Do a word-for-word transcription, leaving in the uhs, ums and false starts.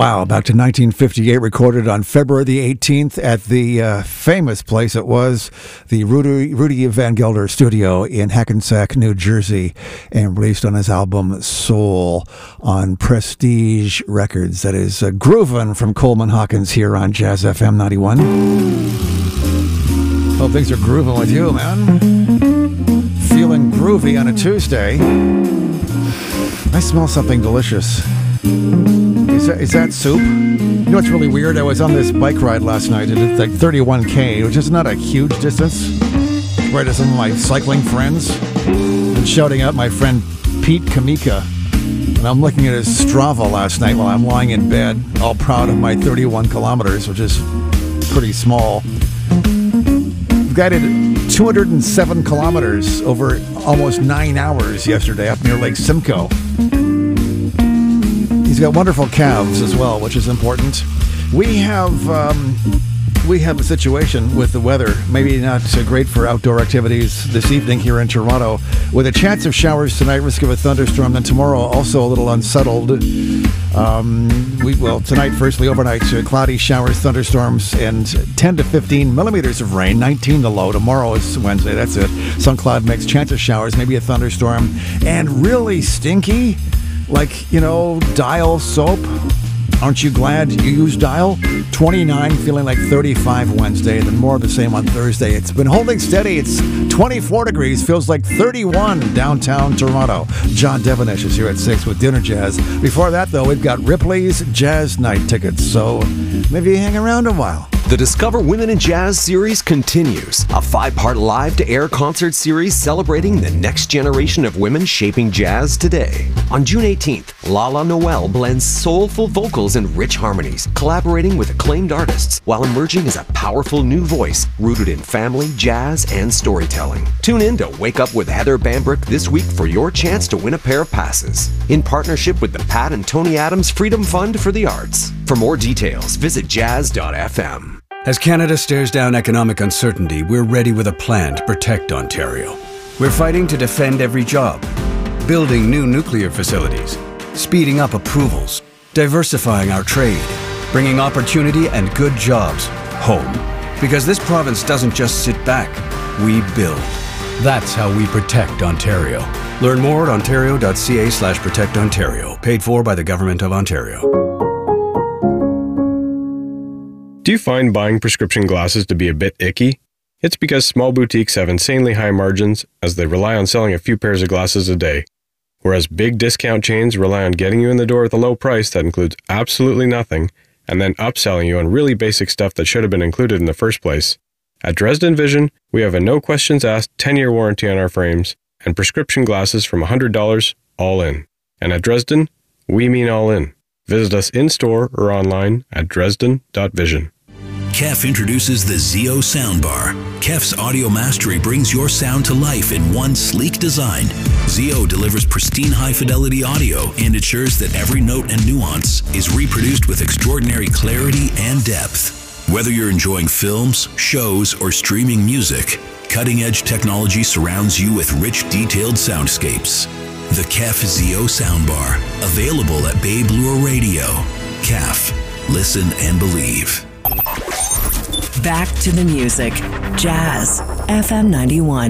Wow, back to nineteen fifty-eight, recorded on February the eighteenth at the uh, famous place it was, the Rudy, Rudy Van Gelder studio in Hackensack, New Jersey, and released on his album Soul on Prestige Records. That is uh, Groovin' from Coleman Hawkins here on Jazz F M ninety-one. Hope things are grooving with you, man. Feeling groovy on a Tuesday. I smell something delicious. Is that, is that soup? You know what's really weird? I was on this bike ride last night, and it's like thirty-one K, which is not a huge distance. Right to some of my cycling friends, and shouting out my friend Pete Kamika. And I'm looking at his Strava last night while I'm lying in bed, all proud of my thirty-one kilometers, which is pretty small. I've guided two hundred seven kilometers over almost nine hours yesterday up near Lake Simcoe. He's got wonderful calves as well, which is important. We have um, we have a situation with the weather, maybe not so great for outdoor activities this evening here in Toronto, with a chance of showers tonight, risk of a thunderstorm, and tomorrow also a little unsettled. Um, we well tonight, firstly overnight, uh, cloudy showers, thunderstorms, and ten to fifteen millimeters of rain. nineteen the low. Tomorrow is Wednesday. That's it. Sun cloud mix, chance of showers, maybe a thunderstorm, and really stinky. Like, you know, Dial soap. Aren't you glad you use Dial? twenty-nine, feeling like thirty-five Wednesday, then more of the same on Thursday. It's been holding steady. It's twenty-four degrees, feels like thirty-one downtown Toronto. John Devonish is here at six with Dinner Jazz. Before that, though, we've got Ripley's Jazz Night tickets, so maybe hang around a while. The Discover Women in Jazz series continues, a five-part live-to-air concert series celebrating the next generation of women shaping jazz today. On June eighteenth, Lala Noel blends soulful vocals and rich harmonies, collaborating with acclaimed artists while emerging as a powerful new voice rooted in family, jazz, and storytelling. Tune in to Wake Up with Heather Bambrick this week for your chance to win a pair of passes, in partnership with the Pat and Tony Adams Freedom Fund for the Arts. For more details, visit jazz dot f m. As Canada stares down economic uncertainty, we're ready with a plan to protect Ontario. We're fighting to defend every job, building new nuclear facilities, speeding up approvals, diversifying our trade, bringing opportunity and good jobs home. Because this province doesn't just sit back, we build. That's how we protect Ontario. Learn more at ontario.ca slash protect Ontario, paid for by the Government of Ontario. Do you find buying prescription glasses to be a bit icky? It's because small boutiques have insanely high margins as they rely on selling a few pairs of glasses a day, whereas big discount chains rely on getting you in the door with a low price that includes absolutely nothing and then upselling you on really basic stuff that should have been included in the first place. At Dresden Vision, we have a no questions asked ten-year warranty on our frames and prescription glasses from one hundred dollars all in. And at Dresden, we mean all in. Visit us in-store or online at dresden dot vision. K E F introduces the Zeo Soundbar. K E F's audio mastery brings your sound to life in one sleek design. Zeo delivers pristine high-fidelity audio and ensures that every note and nuance is reproduced with extraordinary clarity and depth. Whether you're enjoying films, shows, or streaming music, cutting-edge technology surrounds you with rich, detailed soundscapes. The K E F Zeo Soundbar, available at Babe Lure Radio. K E F. Listen and believe. Back to the music. Jazz F M ninety-one.